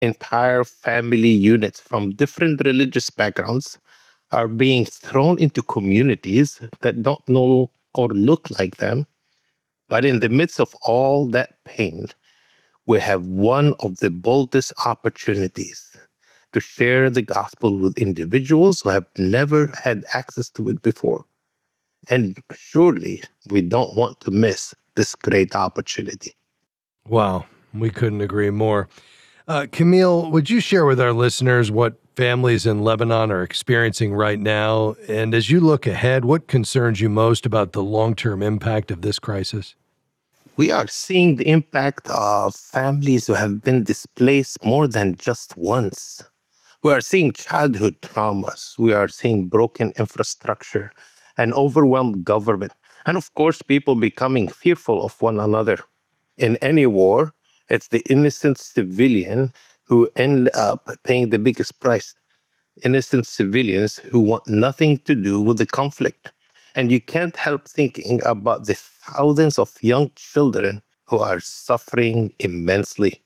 Entire family units from different religious backgrounds are being thrown into communities that don't know or look like them. But in the midst of all that pain, we have one of the boldest opportunities to share the gospel with individuals who have never had access to it before. And surely we don't want to miss this great opportunity. Wow, we couldn't agree more. Camille, would you share with our listeners what families in Lebanon are experiencing right now? And as you look ahead, what concerns you most about the long-term impact of this crisis? We are seeing the impact of families who have been displaced more than just once. We are seeing childhood traumas. We are seeing broken infrastructure, an overwhelmed government, and of course, people becoming fearful of one another. In any war, it's the innocent civilian who end up paying the biggest price. Innocent civilians who want nothing to do with the conflict. And you can't help thinking about the thousands of young children who are suffering immensely.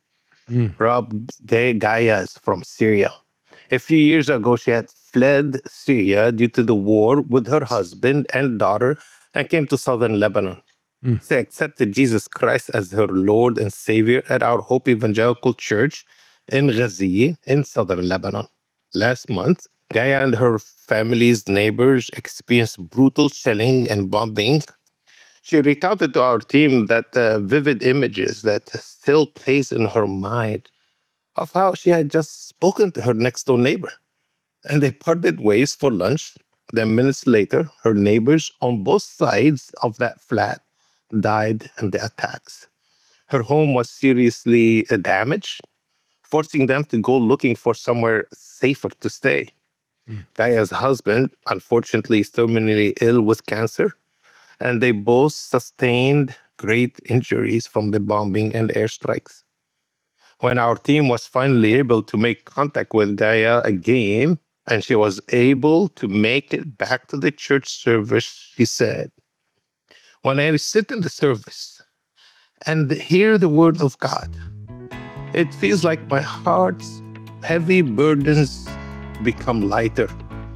Rob Gaia is from Syria. A few years ago, she had fled Syria due to the war with her husband and daughter and came to southern Lebanon. She accepted Jesus Christ as her Lord and Savior at our Hope Evangelical Church in Ghazi in southern Lebanon. Last month, Gaia and her family's neighbors experienced brutal shelling and bombing. She recounted to our team that vivid images that still plays in her mind of how she had just spoken to her next door neighbor. And they parted ways for lunch. Then minutes later, her neighbors on both sides of that flat died in the attacks. Her home was seriously damaged, forcing them to go looking for somewhere safer to stay. Gaia's husband, unfortunately, is terminally ill with cancer, and they both sustained great injuries from the bombing and airstrikes. When our team was finally able to make contact with Gaia again, and she was able to make it back to the church service, she said, "When I sit in the service and hear the word of God, it feels like my heart's heavy burdens become lighter.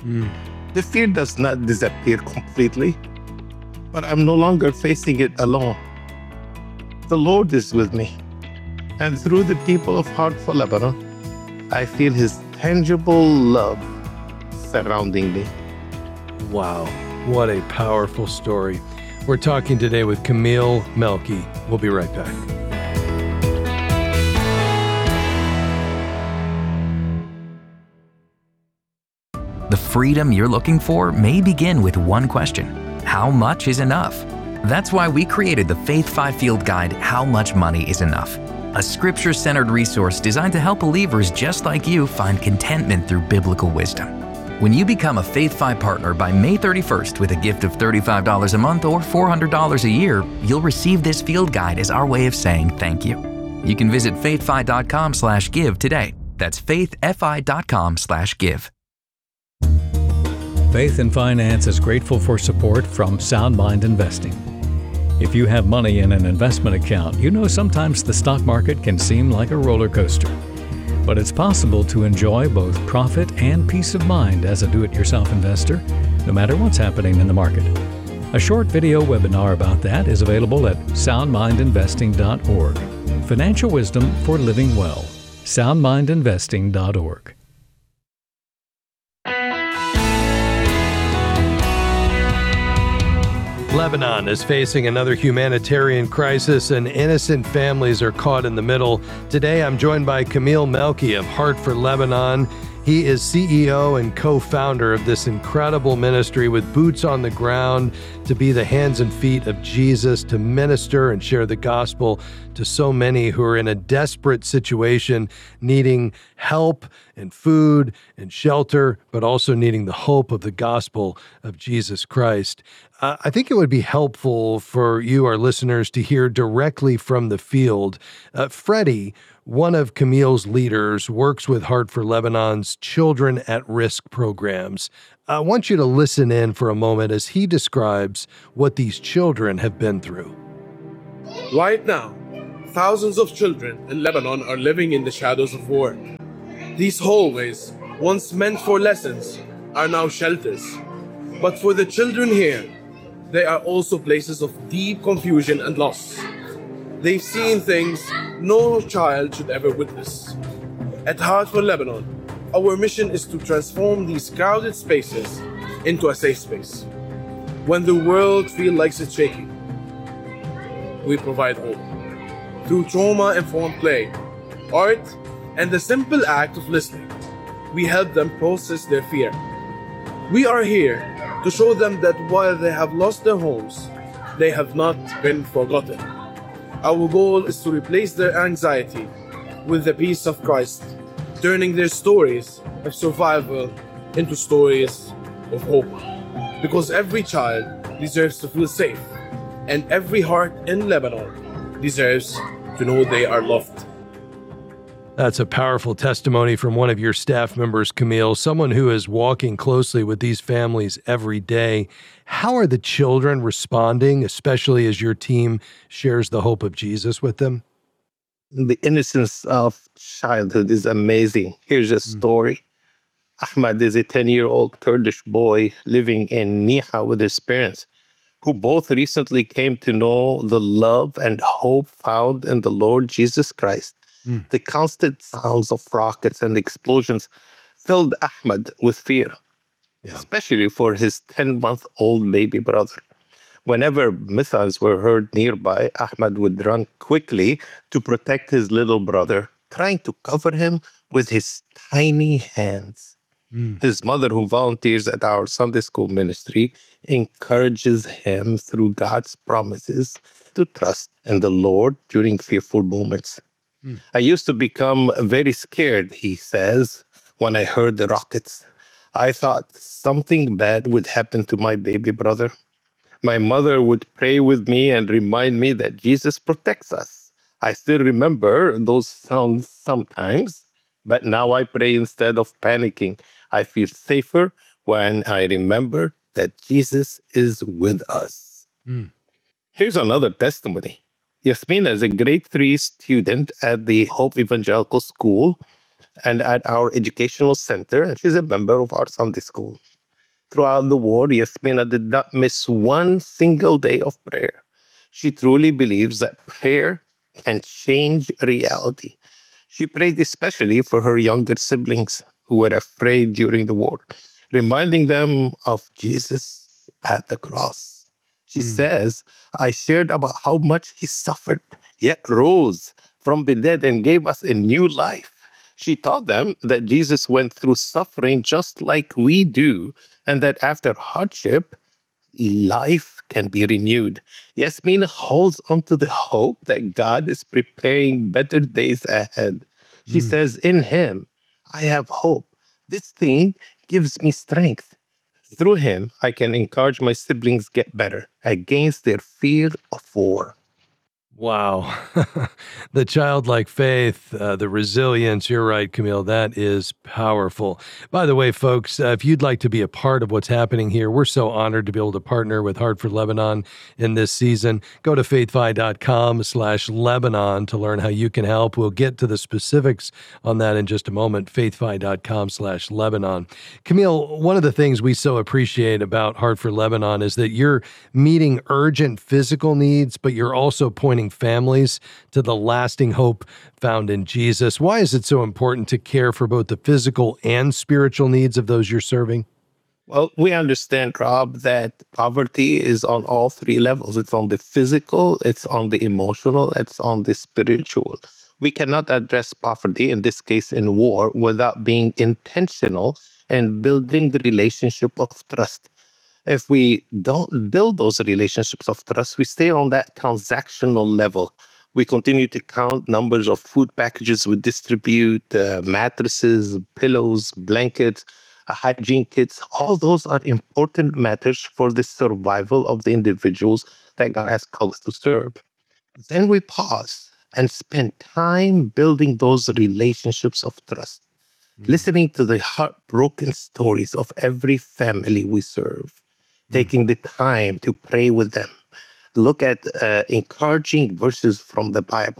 The fear does not disappear completely, but I'm no longer facing it alone. The Lord is with me, and through the people of Heart for Lebanon, I feel His tangible love surrounding me." Wow, what a powerful story. We're talking today with Camille Melky. We'll be right back. The freedom you're looking for may begin with one question: how much is enough? That's why we created the Faith 5-Field Guide, How Much Money is Enough, a scripture-centered resource designed to help believers just like you find contentment through biblical wisdom. When you become a Faith 5 partner by May 31st with a gift of $35 a month or $400 a year, you'll receive this field guide as our way of saying thank you. You can visit faithfi.com/give today. That's faithfi.com/give. Faith and Finance is grateful for support from Sound Mind Investing. If you have money in an investment account, you know sometimes the stock market can seem like a roller coaster. But it's possible to enjoy both profit and peace of mind as a do-it-yourself investor, no matter what's happening in the market. A short video webinar about that is available at soundmindinvesting.org. Financial wisdom for living well. soundmindinvesting.org. Lebanon is facing another humanitarian crisis, and innocent families are caught in the middle. Today, I'm joined by Camille Melky of Heart for Lebanon. He is CEO and co-founder of this incredible ministry with boots on the ground to be the hands and feet of Jesus, to minister and share the gospel to so many who are in a desperate situation, needing help and food and shelter, but also needing the hope of the gospel of Jesus Christ. I think it would be helpful for you, our listeners, to hear directly from the field. Freddie, one of Camille's leaders, works with Heart for Lebanon's Children at Risk programs. I want you to listen in for a moment as he describes what these children have been through. Right now, Thousands of children in Lebanon are living in the shadows of war. These hallways, once meant for lessons, are now shelters. But for the children here, they are also places of deep confusion and loss. They've seen things no child should ever witness. At Heart for Lebanon, our mission is to transform these crowded spaces into a safe space. When the world feels like it's shaking, we provide hope. Through trauma-informed play, art, and the simple act of listening, we help them process their fear. We are here to show them that while they have lost their homes, they have not been forgotten. Our goal is to replace their anxiety with the peace of Christ, turning their stories of survival into stories of hope. Because every child deserves to feel safe, and every heart in Lebanon deserves to know they are loved. That's a powerful testimony from one of your staff members, Camille, someone who is walking closely with these families every day. How are the children responding, especially as your team shares the hope of Jesus with them? The innocence of childhood is amazing. Here's a story. Ahmad is a 10-year-old Kurdish boy living in Niha with his parents, who both recently came to know the love and hope found in the Lord Jesus Christ. The constant sounds of rockets and explosions filled Ahmad with fear, especially for his 10-month-old baby brother. Whenever missiles were heard nearby, Ahmad would run quickly to protect his little brother, trying to cover him with his tiny hands. His mother, who volunteers at our Sunday school ministry, encourages him through God's promises to trust in the Lord during fearful moments. I used to become very scared, he says, when I heard the rockets. I thought something bad would happen to my baby brother. My mother would pray with me and remind me that Jesus protects us. I still remember those sounds sometimes, but now I pray instead of panicking. I feel safer when I remember that Jesus is with us. Here's another testimony. Yasmina is a grade 3 student at the Hope Evangelical School and at our educational center, and she's a member of our Sunday school. Throughout the war, Yasmina did not miss one single day of prayer. She truly believes that prayer can change reality. She prayed especially for her younger siblings who were afraid during the war, reminding them of Jesus at the cross. She says, I shared about how much he suffered, yet rose from the dead and gave us a new life. She taught them that Jesus went through suffering just like we do, and that after hardship, life can be renewed. Yasmin holds on to the hope that God is preparing better days ahead. She says, in him, I have hope. This thing gives me strength. Through him, I can encourage my siblings get better against their fear of war. Wow. The childlike faith, the resilience. You're right, Camille. That is powerful. By the way, folks, if you'd like to be a part of what's happening here, we're so honored to be able to partner with Heart for Lebanon in this season. Go to faithfi.com/Lebanon to learn how you can help. We'll get to the specifics on that in just a moment. faithfi.com/Lebanon. Camille, one of the things we so appreciate about Heart for Lebanon is that you're meeting urgent physical needs, but you're also pointing families to the lasting hope found in Jesus. Why is it so important to care for both the physical and spiritual needs of those you're serving? Well, we understand, Rob, that poverty is on all three levels. It's on the physical, it's on the emotional, it's on the spiritual. We cannot address poverty, in this case in war, without being intentional and building the relationship of trust. If we don't build those relationships of trust, we stay on that transactional level. We continue to count numbers of food packages we distribute, mattresses, pillows, blankets, hygiene kits. All those are important matters for the survival of the individuals that God has called us to serve. Then we pause and spend time building those relationships of trust, listening to the heartbroken stories of every family we serve, taking the time to pray with them, look at encouraging verses from the Bible,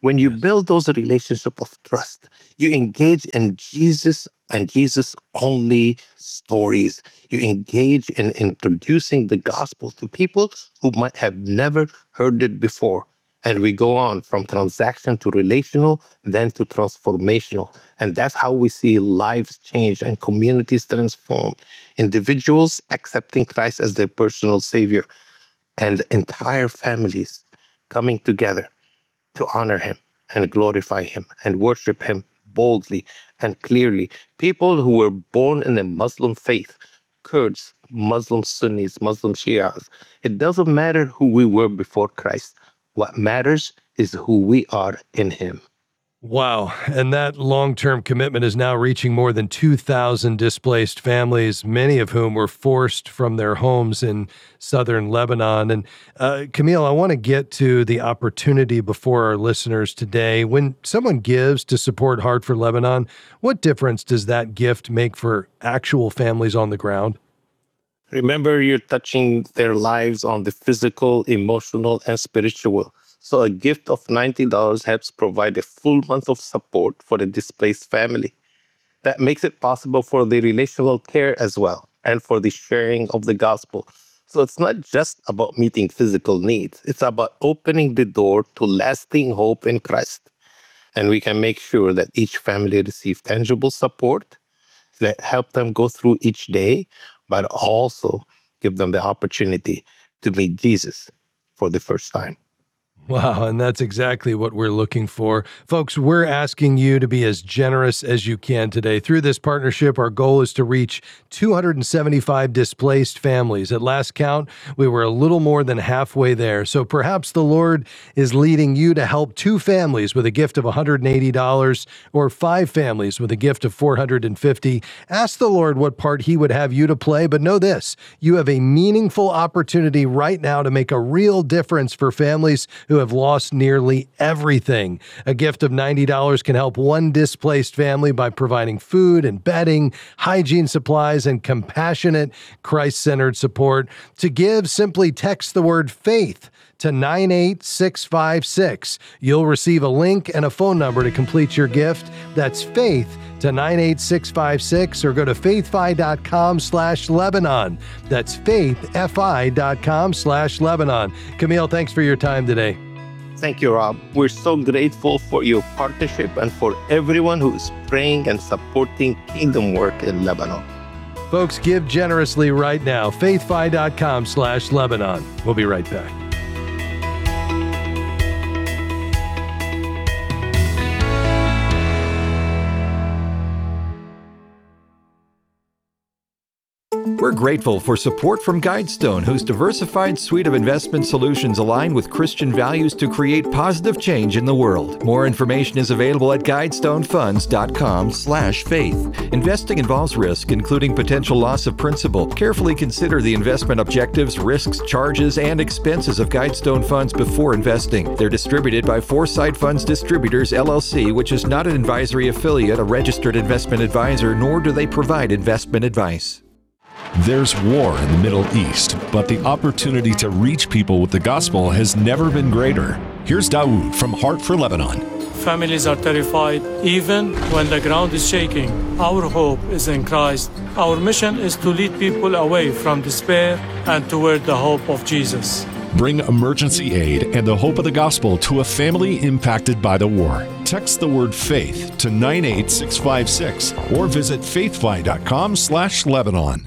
When you build those relationships of trust, you engage in Jesus and Jesus only stories. You engage in introducing the gospel to people who might have never heard it before. And we go on from transaction to relational, then to transformational. And that's how we see lives change and communities transform. Individuals accepting Christ as their personal savior, and entire families coming together to honor him and glorify him and worship him boldly and clearly. People who were born in the Muslim faith, Kurds, Muslim Sunnis, Muslim Shias, it doesn't matter who we were before Christ. What matters is who we are in him. Wow. And that long-term commitment is now reaching more than 2,000 displaced families, many of whom were forced from their homes in southern Lebanon. And Camille, I want to get to the opportunity before our listeners today. When someone gives to support Heart for Lebanon, what difference does that gift make for actual families on the ground? Remember, you're touching their lives on the physical, emotional, and spiritual. So a gift of $90 helps provide a full month of support for the displaced family. That makes it possible for the relational care as well, and for the sharing of the gospel. So it's not just about meeting physical needs. It's about opening the door to lasting hope in Christ. And we can make sure that each family receives tangible support that help them go through each day, but also give them the opportunity to meet Jesus for the first time. Wow, and that's exactly what we're looking for. Folks, we're asking you to be as generous as you can today. Through this partnership, our goal is to reach 275 displaced families. At last count, we were a little more than halfway there. So perhaps the Lord is leading you to help 2 families with a gift of $180 or 5 families with a gift of $450. Ask the Lord what part he would have you to play, but know this, you have a meaningful opportunity right now to make a real difference for families who have lost nearly everything. A gift of $90 can help one displaced family by providing food and bedding, hygiene supplies, and compassionate, Christ-centered support. To give, simply text the word faith to 98656. You'll receive a link and a phone number to complete your gift. That's faith to 98656, or go to faithfi.com/Lebanon. That's faithfi.com/Lebanon. Camille, thanks for your time today. Thank you, Rob. We're so grateful for your partnership and for everyone who is praying and supporting kingdom work in Lebanon. Folks, give generously right now. faithfi.com/Lebanon. We'll be right back. We're grateful for support from Guidestone, whose diversified suite of investment solutions align with Christian values to create positive change in the world. More information is available at guidestonefunds.com/faith. Investing involves risk, including potential loss of principal. Carefully consider the investment objectives, risks, charges, and expenses of Guidestone funds before investing. They're distributed by Foresight Funds Distributors, LLC, which is not an advisory affiliate, a registered investment advisor, nor do they provide investment advice. There's war in the Middle East, but the opportunity to reach people with the gospel has never been greater. Here's Dawood from Heart for Lebanon. Families are terrified, even when the ground is shaking. Our hope is in Christ. Our mission is to lead people away from despair and toward the hope of Jesus. Bring emergency aid and the hope of the gospel to a family impacted by the war. Text the word faith to 98656 or visit faithfi.com/Lebanon.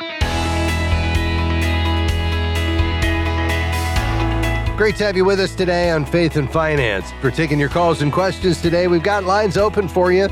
Great to have you with us today on Faith and Finance. For taking your calls and questions today, we've got lines open for you,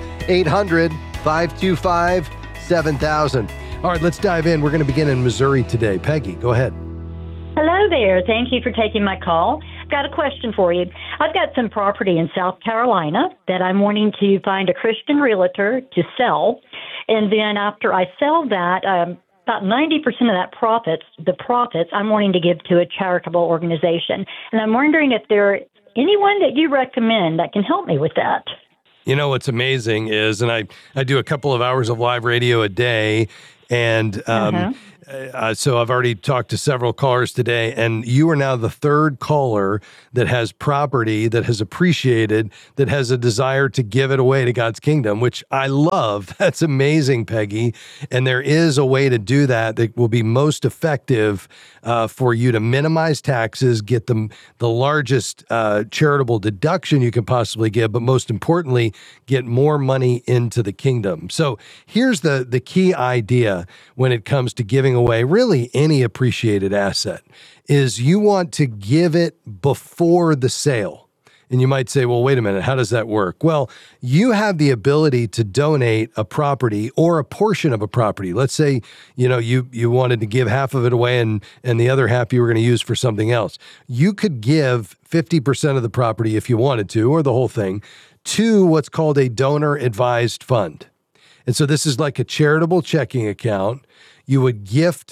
800-525-7000. All right, let's dive in. We're going to begin in Missouri today. Peggy, go ahead. Hello there. Thank you for taking my call. I've got a question for you. I've got some property in South Carolina that I'm wanting to find a Christian realtor to sell. And then after I sell that, about 90% of the profits, I'm wanting to give to a charitable organization. And I'm wondering if there anyone that you recommend that can help me with that. You know, what's amazing is, and I do a couple of hours of live radio a day, and So I've already talked to several callers today, and you are now the third caller that has property that has appreciated, that has a desire to give it away to God's kingdom, which I love. That's amazing, Peggy. And there is a way to do that will be most effective for you to minimize taxes, get the largest charitable deduction you can possibly give, but most importantly, get more money into the kingdom. So here's the key idea when it comes to giving away really any appreciated asset is you want to give it before the sale. And you might say, well, wait a minute, how does that work? Well, you have the ability to donate a property or a portion of a property. Let's say, you wanted to give half of it away and the other half you were going to use for something else. You could give 50% of the property if you wanted to, or the whole thing, to what's called a donor advised fund. And so this is like a charitable checking account. You would give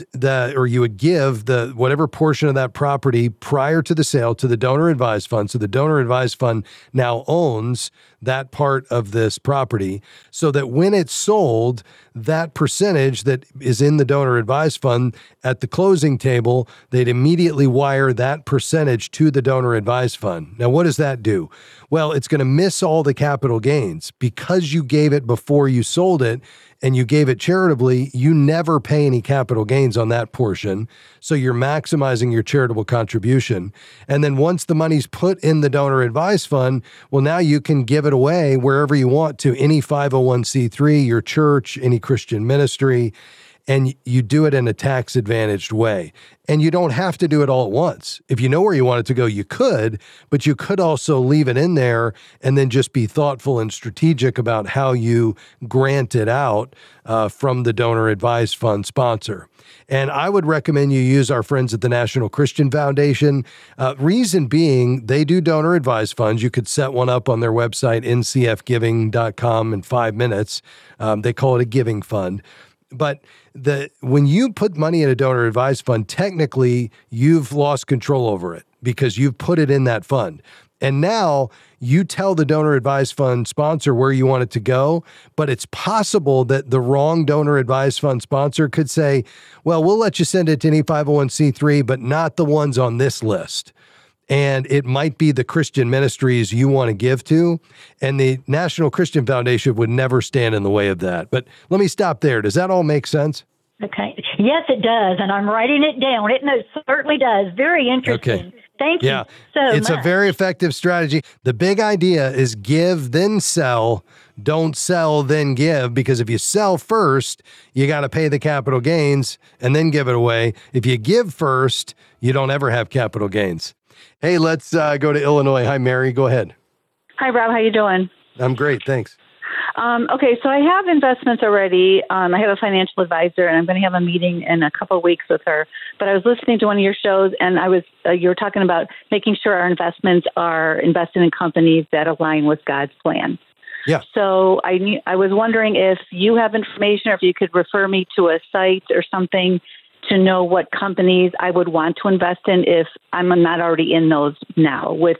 the whatever portion of that property prior to the sale to the donor advised fund. So the donor advised fund now owns that part of this property so that when it's sold, that percentage that is in the donor advised fund at the closing table, they'd immediately wire that percentage to the donor advised fund. Now, what does that do? Well, it's going to miss all the capital gains because you gave it before you sold it and you gave it charitably. You never pay any capital gains on that portion. So you're maximizing your charitable contribution. And then once the money's put in the donor advised fund, well, now you can give it away wherever you want to, any 501c3, your church, any Christian ministry, and you do it in a tax advantaged way. And you don't have to do it all at once. If you know where you want it to go, you could, but you could also leave it in there and then just be thoughtful and strategic about how you grant it out from the donor advised fund sponsor. And I would recommend you use our friends at the National Christian Foundation. Reason being, they do donor advised funds. You could set one up on their website, ncfgiving.com, in 5 minutes. They call it a giving fund. But when you put money in a donor advised fund, technically you've lost control over it because you've put it in that fund. And now you tell the donor advised fund sponsor where you want it to go, but it's possible that the wrong donor advised fund sponsor could say, well, we'll let you send it to any 501c3, but not the ones on this list. And it might be the Christian ministries you want to give to, and the National Christian Foundation would never stand in the way of that. But let me stop there. Does that all make sense? Okay. Yes, it does, and I'm writing it down. It certainly does. Very interesting. Okay. Thank you so much. It's a very effective strategy. The big idea is give, then sell. Don't sell, then give, because if you sell first, you got to pay the capital gains and then give it away. If you give first, you don't ever have capital gains. Hey, let's go to Illinois. Hi, Mary. Go ahead. Hi, Rob. How you doing? I'm great. Thanks. Okay, so I have investments already. I have a financial advisor, and I'm going to have a meeting in a couple of weeks with her. But I was listening to one of your shows, and you were talking about making sure our investments are invested in companies that align with God's plan. Yeah. So I was wondering if you have information or if you could refer me to a site or something to know what companies I would want to invest in if I'm not already in those now with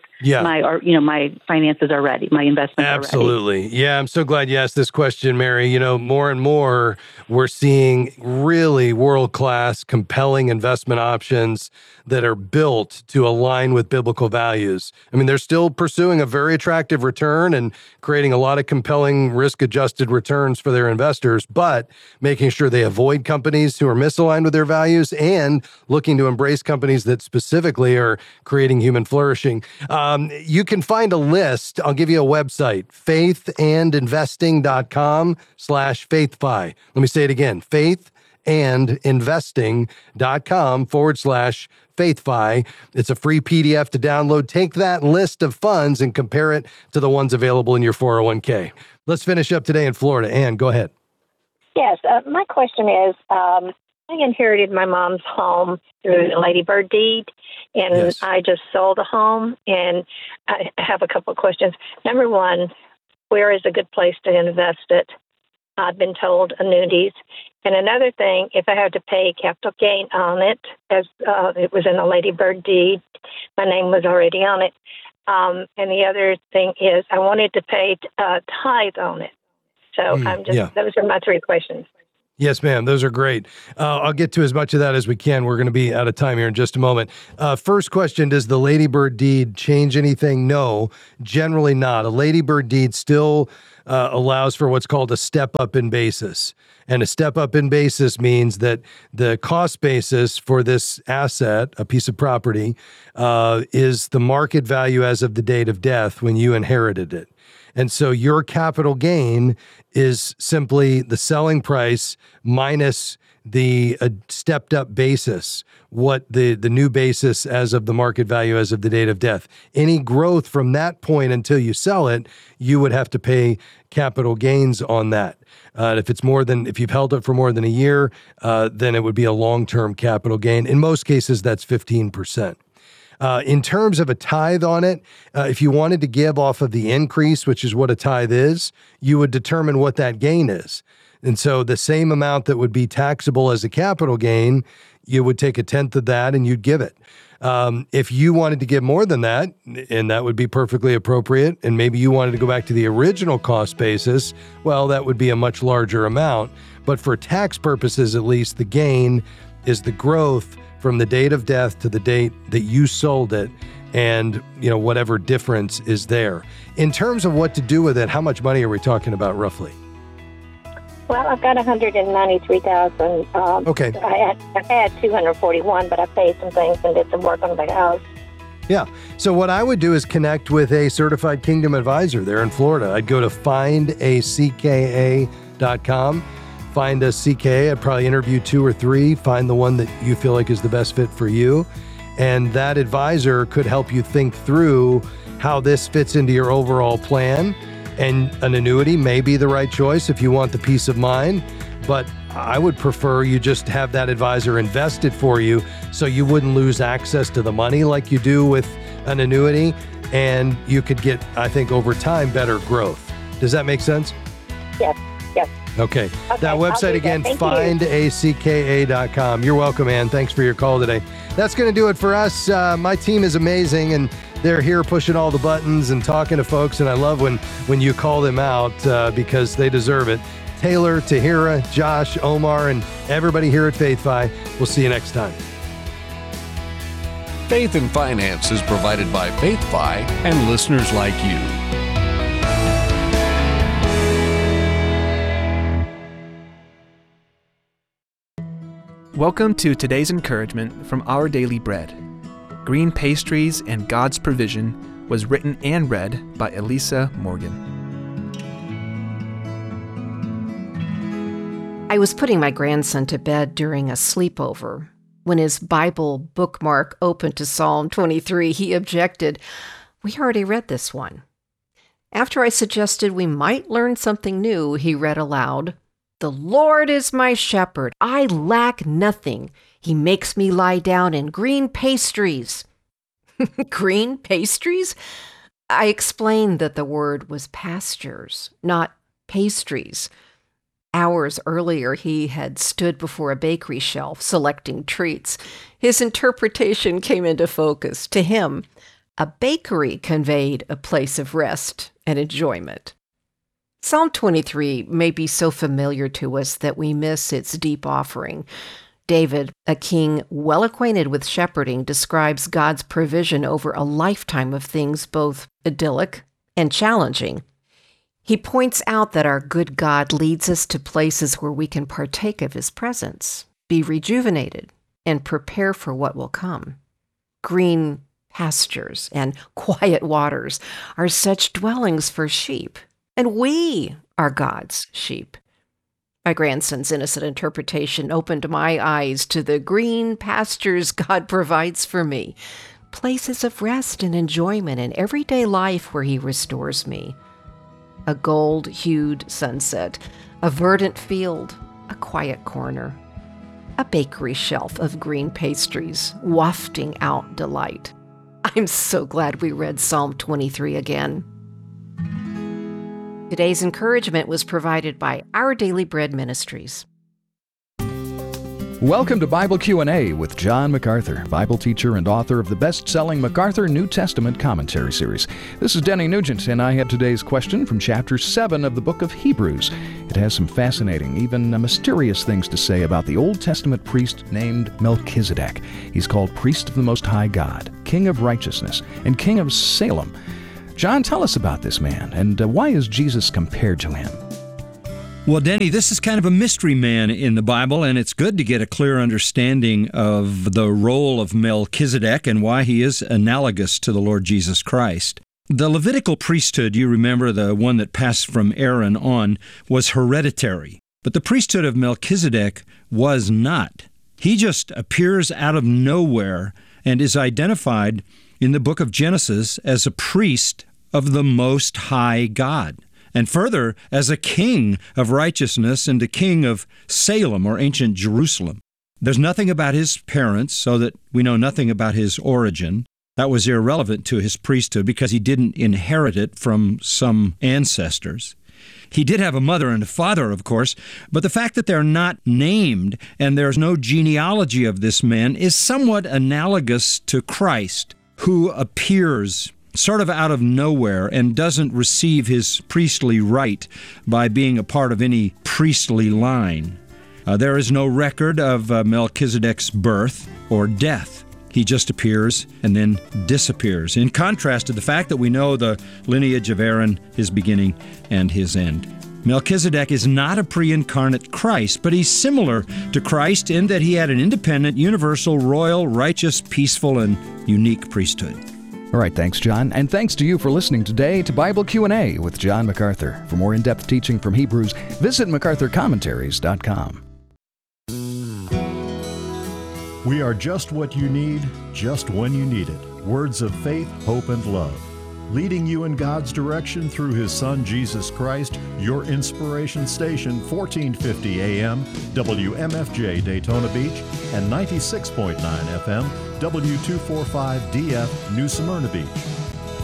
my finances already, my investments Absolutely. already. Yeah, I'm so glad you asked this question, Mary. More and more we're seeing really world-class, compelling investment options that are built to align with biblical values. I mean, they're still pursuing a very attractive return and creating a lot of compelling risk-adjusted returns for their investors, but making sure they avoid companies who are misaligned with their values and looking to embrace companies that specifically are creating human flourishing. You can find a list. I'll give you a website, faithandinvesting.com/faithfi. Let me say it again, faithandinvesting.com/faithfi. It's a free PDF to download. Take that list of funds and compare it to the ones available in your 401k. Let's finish up today in Florida. Ann, go ahead. Yes, my question is, I inherited my mom's home through a Lady Bird deed, and Yes. I just sold a home, and I have a couple of questions. Number one, where is a good place to invest it? I've been told annuities. And another thing, if I have to pay capital gain on it, as it was in a Lady Bird deed, my name was already on it. And the other thing is I wanted to pay tithe on it. So those are my three questions. Yes, ma'am. Those are great. I'll get to as much of that as we can. We're going to be out of time here in just a moment. First question, does the Ladybird deed change anything? No, generally not. A Ladybird deed still allows for what's called a step up in basis. And a step up in basis means that the cost basis for this asset, a piece of property, is the market value as of the date of death when you inherited it. And so your capital gain is simply the selling price minus the stepped up basis, what the new basis as of the market value as of the date of death. Any growth from that point until you sell it, you would have to pay capital gains on that. If you've held it for more than a year, then it would be a long-term capital gain. In most cases, that's 15%. In terms of a tithe on it, if you wanted to give off of the increase, which is what a tithe is, you would determine what that gain is. And so the same amount that would be taxable as a capital gain, you would take a tenth of that and you'd give it. If you wanted to give more than that, and that would be perfectly appropriate, and maybe you wanted to go back to the original cost basis, well, that would be a much larger amount. But for tax purposes, at least, the gain is the growth from the date of death to the date that you sold it, and whatever difference is there. In terms of what to do with it, how much money are we talking about roughly? Well, I've got $193,000. Okay. I had $241, but I paid some things and did some work on the house. Yeah. So what I would do is connect with a certified Kingdom advisor there in Florida. I'd go to findacka.com. Find a CKA. I'd probably interview 2 or 3. Find the one that you feel like is the best fit for you. And that advisor could help you think through how this fits into your overall plan. And an annuity may be the right choice if you want the peace of mind. But I would prefer you just have that advisor invest it for you so you wouldn't lose access to the money like you do with an annuity. And you could get, I think, over time, better growth. Does that make sense? Yes. Okay. That website again, findacka.com. You're welcome, Ann. Thanks for your call today. That's going to do it for us. My team is amazing, and they're here pushing all the buttons and talking to folks, and I love when you call them out because they deserve it. Taylor, Tahira, Josh, Omar, and everybody here at FaithFi. We'll see you next time. Faith and Finance is provided by FaithFi and listeners like you. Welcome to today's encouragement from Our Daily Bread. Green Pastries and God's Provision was written and read by Elisa Morgan. I was putting my grandson to bed during a sleepover. When his Bible bookmark opened to Psalm 23, he objected, "We already read this one." After I suggested we might learn something new, he read aloud, "The Lord is my shepherd. I lack nothing. He makes me lie down in green pastries." Green pastries? I explained that the word was pastures, not pastries. Hours earlier, he had stood before a bakery shelf selecting treats. His interpretation came into focus. To him, a bakery conveyed a place of rest and enjoyment. Psalm 23 may be so familiar to us that we miss its deep offering. David, a king well acquainted with shepherding, describes God's provision over a lifetime of things both idyllic and challenging. He points out that our good God leads us to places where we can partake of his presence, be rejuvenated, and prepare for what will come. Green pastures and quiet waters are such dwellings for sheep. And we are God's sheep. My grandson's innocent interpretation opened my eyes to the green pastures God provides for me, places of rest and enjoyment in everyday life where he restores me. A gold-hued sunset, a verdant field, a quiet corner, a bakery shelf of green pastries wafting out delight. I'm so glad we read Psalm 23 again. Today's encouragement was provided by Our Daily Bread Ministries. Welcome to Bible Q&A with John MacArthur, Bible teacher and author of the best-selling MacArthur New Testament Commentary Series. This is Denny Nugent, and I have today's question from chapter 7 of the book of Hebrews. It has some fascinating, even mysterious things to say about the Old Testament priest named Melchizedek. He's called Priest of the Most High God, King of Righteousness, and King of Salem. John, tell us about this man, and why is Jesus compared to him? Well, Denny, this is kind of a mystery man in the Bible, and it's good to get a clear understanding of the role of Melchizedek and why he is analogous to the Lord Jesus Christ. The Levitical priesthood, you remember, the one that passed from Aaron on, was hereditary. But the priesthood of Melchizedek was not. He just appears out of nowhere and is identified in the book of Genesis as a priest of the Most High God. And further, as a king of righteousness and a king of Salem, or ancient Jerusalem. There's nothing about his parents, so that we know nothing about his origin. That was irrelevant to his priesthood because he didn't inherit it from some ancestors. He did have a mother and a father, of course, but the fact that they're not named and there's no genealogy of this man is somewhat analogous to Christ, who appears sort of out of nowhere and doesn't receive his priestly right by being a part of any priestly line. There is no record of Melchizedek's birth or death. He just appears and then disappears, in contrast to the fact that we know the lineage of Aaron, his beginning and his end. Melchizedek is not a pre-incarnate Christ, but he's similar to Christ in that he had an independent, universal, royal, righteous, peaceful, and unique priesthood. All right, thanks, John. And thanks to you for listening today to Bible Q&A with John MacArthur. For more in-depth teaching from Hebrews, visit MacArthurCommentaries.com. We are just what you need, just when you need it. Words of faith, hope, and love. Leading you in God's direction through His Son, Jesus Christ, your inspiration station, 1450 AM, WMFJ Daytona Beach, and 96.9 FM, W245DF New Smyrna Beach.